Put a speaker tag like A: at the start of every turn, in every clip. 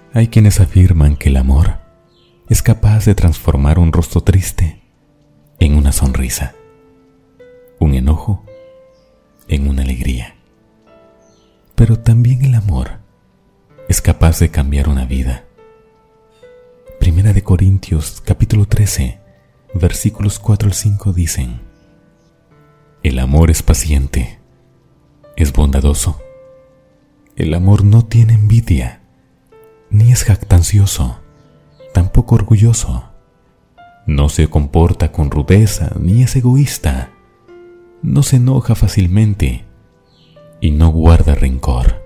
A: Hay quienes afirman que el amor es capaz de transformar un rostro triste en una sonrisa, un enojo en una alegría. Pero también el amor es capaz de cambiar una vida. Primera de Corintios, capítulo 13, versículos 4 al 5 dicen: el amor es paciente, es bondadoso. El amor no tiene envidia, ni es jactancioso, tampoco orgulloso. No se comporta con rudeza, ni es egoísta. No se enoja fácilmente y no guarda rencor.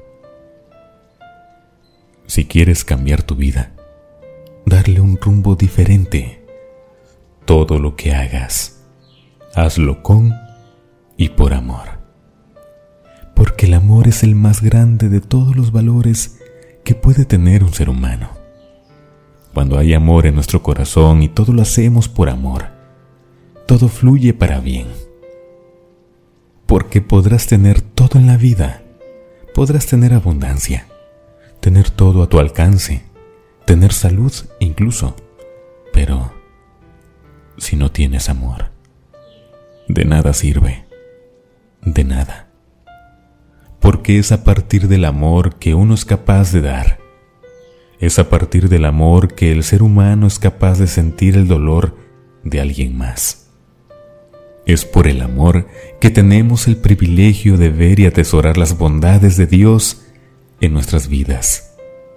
A: Si quieres cambiar tu vida, darle un rumbo diferente, todo lo que hagas, hazlo con y por amor. Porque el amor es el más grande de todos los valores que puede tener un ser humano. Cuando hay amor en nuestro corazón y todo lo hacemos por amor, todo fluye para bien. Porque podrás tener todo en la vida, podrás tener abundancia, tener todo a tu alcance, tener salud incluso, pero si no tienes amor, de nada sirve, de nada. Porque es a partir del amor que uno es capaz de dar. Es a partir del amor que el ser humano es capaz de sentir el dolor de alguien más. Es por el amor que tenemos el privilegio de ver y atesorar las bondades de Dios en nuestras vidas.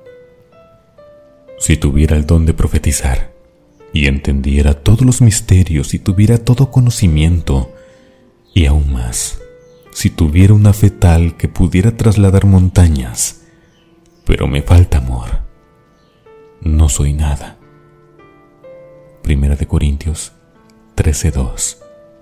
A: Si tuviera el don de profetizar y entendiera todos los misterios y tuviera todo conocimiento, y aún más, si tuviera una fe tal que pudiera trasladar montañas, pero me falta amor, no soy nada. Primera de Corintios 13:2.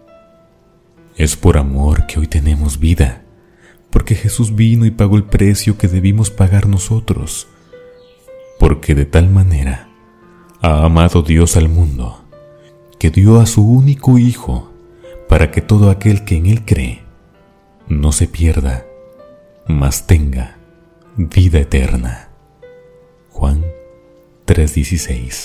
A: Es por amor que hoy tenemos vida, porque Jesús vino y pagó el precio que debimos pagar nosotros, porque de tal manera ha amado Dios al mundo, que dio a su único Hijo, para que todo aquel que en Él cree no se pierda, mas tenga vida eterna. Juan 3:16.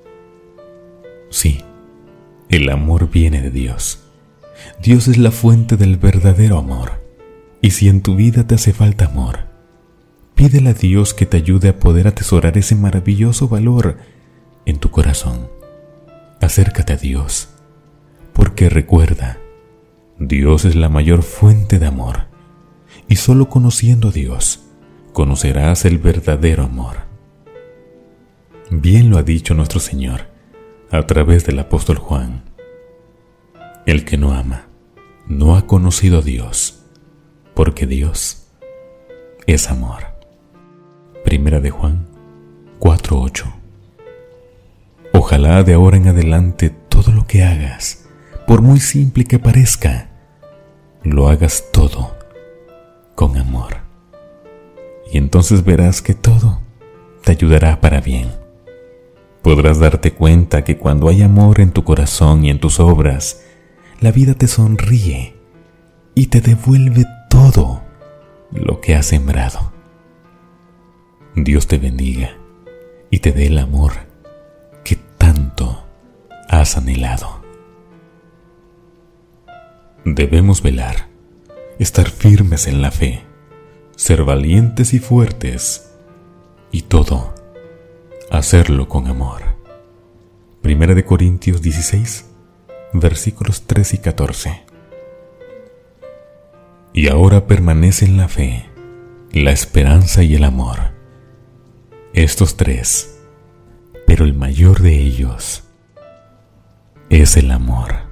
A: Sí, el amor viene de Dios. Dios es la fuente del verdadero amor. Y si en tu vida te hace falta amor, pídele a Dios que te ayude a poder atesorar ese maravilloso valor en tu corazón. Acércate a Dios, porque recuerda, Dios es la mayor fuente de amor, y solo conociendo a Dios, conocerás el verdadero amor. Bien lo ha dicho nuestro Señor a través del apóstol Juan: el que no ama, no ha conocido a Dios, porque Dios es amor. Primera de Juan 4:8. Ojalá de ahora en adelante todo lo que hagas, por muy simple que parezca, lo hagas todo con amor. Y entonces verás que todo te ayudará para bien. Podrás darte cuenta que cuando hay amor en tu corazón y en tus obras, la vida te sonríe y te devuelve todo lo que has sembrado. Dios te bendiga y te dé el amor que tanto has anhelado. Debemos velar, estar firmes en la fe, ser valientes y fuertes, y todo, hacerlo con amor. Primera de Corintios 16, versículos 3 y 14. Y ahora permanecen la fe, la esperanza y el amor. Estos tres, pero el mayor de ellos es el amor.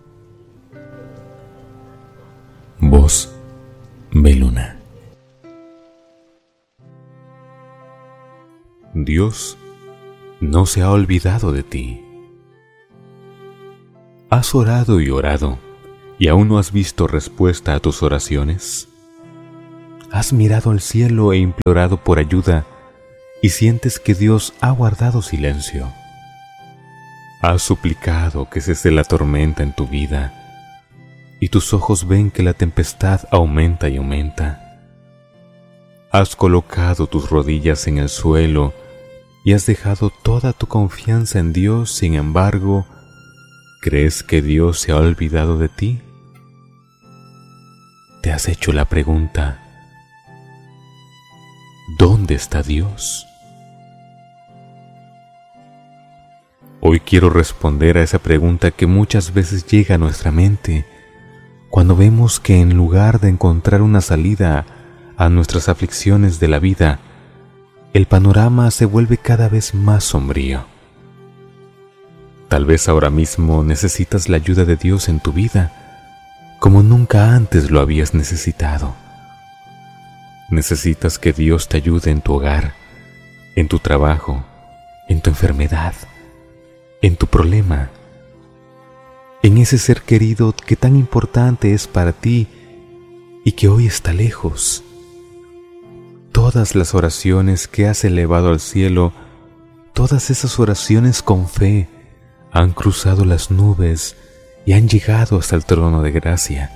A: Voz Beluna. Dios no se ha olvidado de ti. ¿Has orado y orado y aún no has visto respuesta a tus oraciones? ¿Has mirado al cielo e implorado por ayuda y sientes que Dios ha guardado silencio? ¿Has suplicado que cese la tormenta en tu vida y tus ojos ven que la tempestad aumenta y aumenta? ¿Has colocado tus rodillas en el suelo y has dejado toda tu confianza en Dios. Sin embargo, ¿crees que Dios se ha olvidado de ti? ¿Te has hecho la pregunta: ¿dónde está Dios? Hoy quiero responder a esa pregunta que muchas veces llega a nuestra mente cuando vemos que en lugar de encontrar una salida a nuestras aflicciones de la vida, el panorama se vuelve cada vez más sombrío. Tal vez ahora mismo necesitas la ayuda de Dios en tu vida como nunca antes lo habías necesitado. Necesitas que Dios te ayude en tu hogar, en tu trabajo, en tu enfermedad, en tu problema, en ese ser querido que tan importante es para ti y que hoy está lejos. Todas las oraciones que has elevado al cielo, todas esas oraciones con fe, han cruzado las nubes y han llegado hasta el trono de gracia.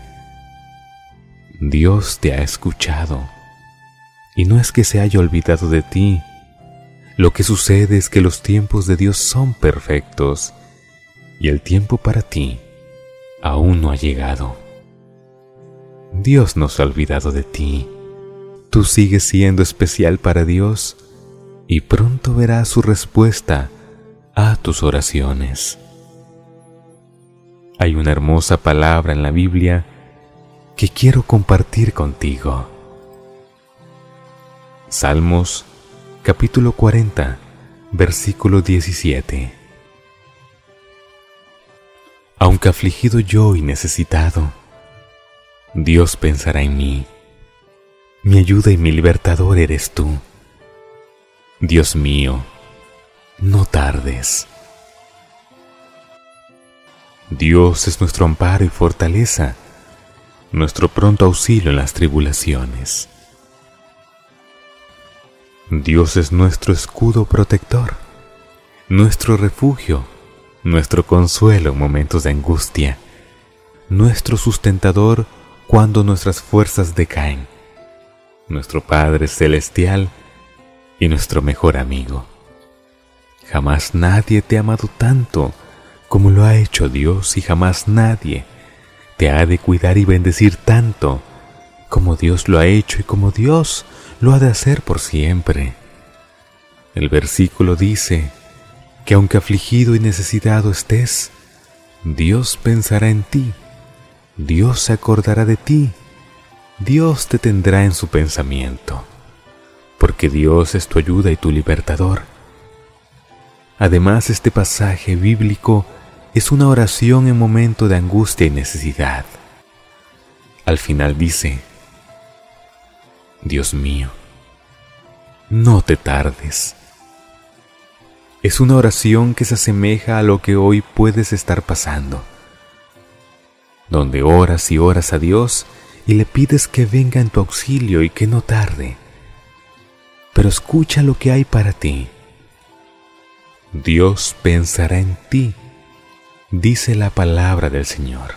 A: Dios te ha escuchado, y no es que se haya olvidado de ti. Lo que sucede es que los tiempos de Dios son perfectos, y el tiempo para ti aún no ha llegado. Dios no se ha olvidado de ti. Tú sigues siendo especial para Dios, y pronto verás su respuesta a tus oraciones. Hay una hermosa palabra en la Biblia que quiero compartir contigo. Salmos, capítulo 40, versículo 17. Aunque afligido yo y necesitado, Dios pensará en mí. Mi ayuda y mi libertador eres tú. Dios mío, no tardes. Dios es nuestro amparo y fortaleza, nuestro pronto auxilio en las tribulaciones. Dios es nuestro escudo protector, nuestro refugio, nuestro consuelo en momentos de angustia, nuestro sustentador cuando nuestras fuerzas decaen, nuestro Padre Celestial y nuestro mejor amigo. Jamás nadie te ha amado tanto como lo ha hecho Dios, y jamás nadie te ha de cuidar y bendecir tanto como Dios lo ha hecho y como Dios lo ha de hacer por siempre. El versículo dice que aunque afligido y necesitado estés, Dios pensará en ti, Dios se acordará de ti, Dios te tendrá en su pensamiento, porque Dios es tu ayuda y tu libertador. Además, este pasaje bíblico es una oración en momento de angustia y necesidad. Al final dice: Dios mío, no te tardes. Es una oración que se asemeja a lo que hoy puedes estar pasando, donde oras y oras a Dios y le pides que venga en tu auxilio y que no tarde. Pero escucha lo que hay para ti. Dios pensará en ti, dice la palabra del Señor.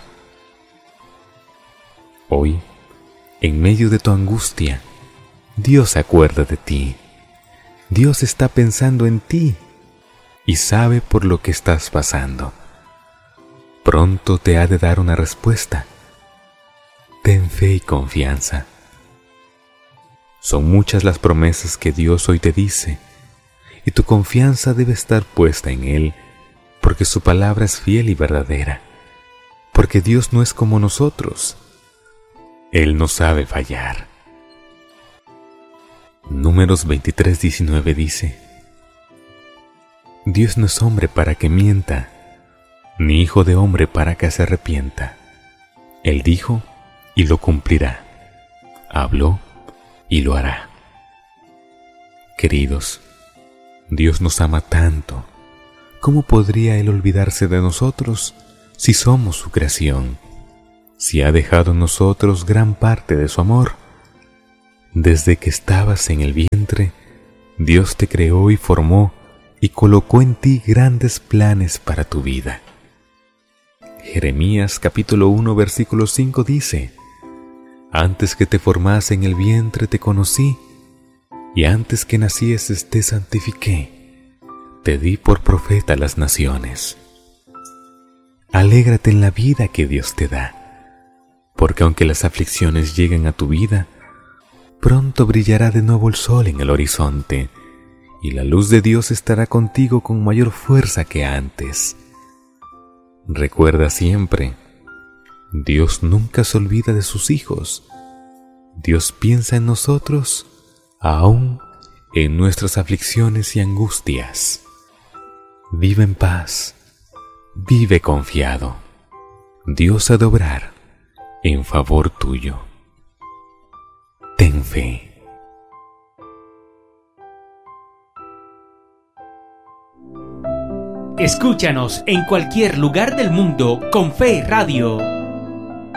A: Hoy, en medio de tu angustia, Dios se acuerda de ti. Dios está pensando en ti y sabe por lo que estás pasando. Pronto te ha de dar una respuesta. Ten fe y confianza. Son muchas las promesas que Dios hoy te dice, y tu confianza debe estar puesta en Él, porque su palabra es fiel y verdadera, porque Dios no es como nosotros. Él no sabe fallar. Números 23:19 dice: Dios no es hombre para que mienta, ni hijo de hombre para que se arrepienta. Él dijo y lo cumplirá. Habló y lo hará. Queridos, Dios nos ama tanto. ¿Cómo podría Él olvidarse de nosotros si somos su creación? Si ha dejado en nosotros gran parte de su amor. Desde que estabas en el vientre, Dios te creó y formó y colocó en ti grandes planes para tu vida. Jeremías capítulo 1 versículo 5 dice: Antes que te formase en el vientre te conocí, y antes que nacieses te santifiqué, te di por profeta a las naciones. Alégrate en la vida que Dios te da, porque aunque las aflicciones lleguen a tu vida, pronto brillará de nuevo el sol en el horizonte, y la luz de Dios estará contigo con mayor fuerza que antes. Recuerda siempre, Dios nunca se olvida de sus hijos. Dios piensa en nosotros, aún en nuestras aflicciones y angustias. Vive en paz, vive confiado. Dios ha de obrar en favor tuyo. Ten fe.
B: Escúchanos en cualquier lugar del mundo con Fe Radio.